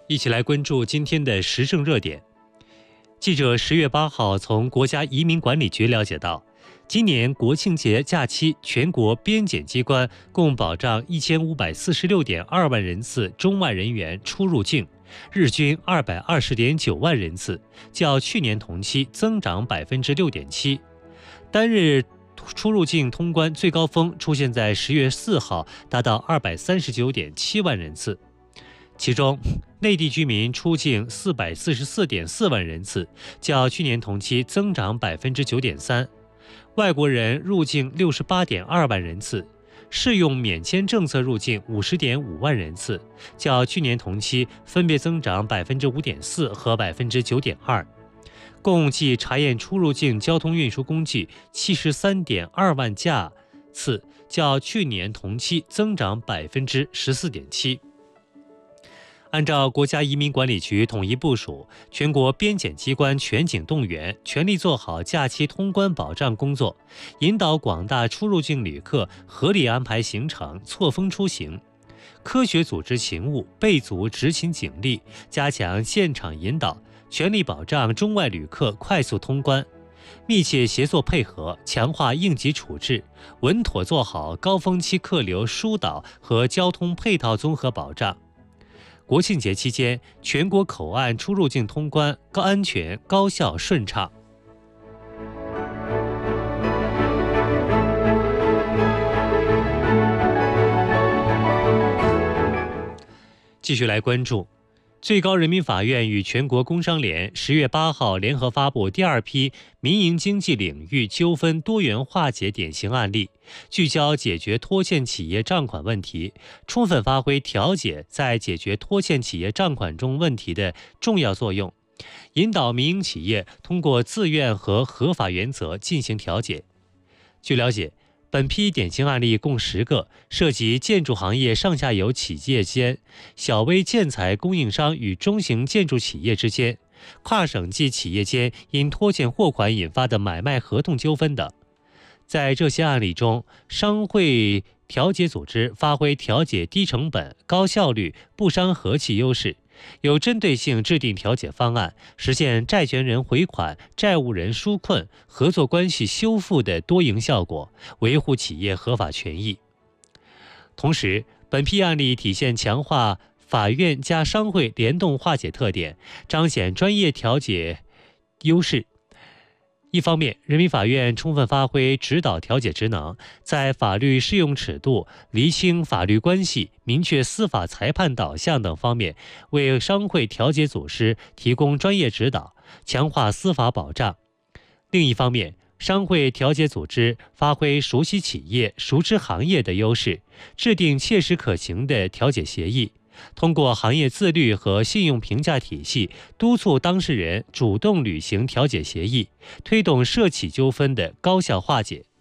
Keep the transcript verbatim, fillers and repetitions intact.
一起来关注今天的时政热点。记者十月八号从国家移民管理局了解到，今年国庆节假期，全国边检机关共保障一千五百四十六点二万人次中外人员出入境，日均二百二十点九万人次，较去年同期增长百分之六点七。单日出入境通关最高峰出现在十月四号，达到二百三十九点七万人次。其中，内地居民出境四百四十四点四万人次，较去年同期增长百分之九点三；外国人入境六十八点二万人次，适用免签政策入境五十点五万人次，较去年同期分别增长百分之五点四和百分之九点二。共计查验出入境交通运输工具七十三点二万架次，较去年同期增长百分之十四点七。按照国家移民管理局统一部署，全国边检机关全警动员，全力做好假期通关保障工作，引导广大出入境旅客合理安排行程，错峰出行，科学组织勤务，备足执勤警力，加强现场引导，全力保障中外旅客快速通关，密切协作配合，强化应急处置，稳妥做好高峰期客流疏导和交通配套综合保障。国庆节期间，全国口岸出入境通关高安全、高效、顺畅。继续来关注，最高人民法院与全国工商联十月八号联合发布第二批民营经济领域纠纷多元化解典型案例，聚焦解决拖欠企业账款问题，充分发挥调解在解决拖欠企业账款中问题的重要作用，引导民营企业通过自愿和合法原则进行调解。据了解，本批典型案例共十个，涉及建筑行业上下游企业间、小微建材供应商与中型建筑企业之间、跨省级企业间因拖欠货款引发的买卖合同纠纷等。在这些案例中，商会调解组织发挥调解低成本、高效率、不伤和气优势，有针对性制定调解方案，实现债权人回款、债务人纾困、合作关系修复的多赢效果，维护企业合法权益。同时，本批案例体现强化法院加商会联动化解特点，彰显专业调解优势。一方面，人民法院充分发挥指导调解职能，在法律适用尺度、厘清法律关系、明确司法裁判导向等方面，为商会调解组织提供专业指导，强化司法保障。另一方面，商会调解组织发挥熟悉企业、熟知行业的优势，制定切实可行的调解协议，通过行业自律和信用评价体系，督促当事人主动履行调解协议，推动涉企纠纷的高效化解。